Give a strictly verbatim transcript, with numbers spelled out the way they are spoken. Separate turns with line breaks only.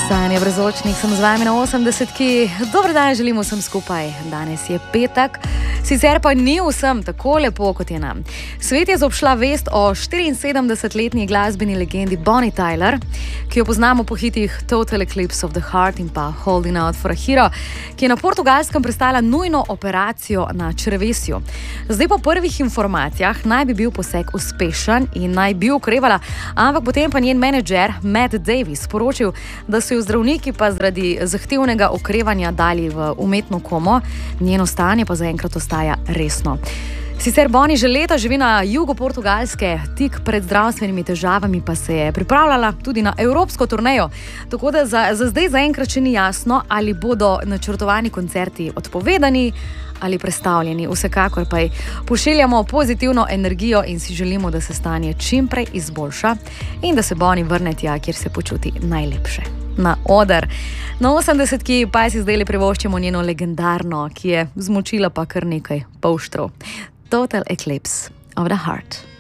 Sanje brezočnih, sem z vami na osemdesetki. Dober dan, želimo vsem skupaj. Danes je petek, sicer pa ni vsem tako lepo, kot je nam. Svet je zaobšla vest o štiriinsedemdesetletni glasbeni legendi Bonnie Tyler, ki jo poznamo po hitih Total Eclipse of the Heart in pa Holding Out for a Hero, ki je na Portugalskem prestala nujno operacijo na črevesju. Zdaj po prvih informacijah naj bi bil poseg uspešen in naj bi okrevala, ampak potem pa njen menedžer Matt Davis sporočil, da so jo zdravniki pa zaradi zahtevnega okrevanja dali v umetno komo, njeno stanje pa zaenkrat ostaja resno. Sicer Bonnie že leta živi na jugu Portugalske, tik pred zdravstvenimi težavami pa se je pripravljala tudi na evropsko turnejo, tako da za, za zdaj zaenkrat še ni jasno, ali bodo načrtovani koncerti odpovedani ali prestavljeni. Vsekakor pa ji pošiljamo pozitivno energijo in si želimo, da se stanje čim prej izboljša in da se Bonnie vrne tja, kjer se počuti najlepše. Na oder. Na osemdesetki pa si zdaj privoščimo njeno legendarno, ki je zmočila pa kar nekaj polštrov. Total Eclipse of the Heart.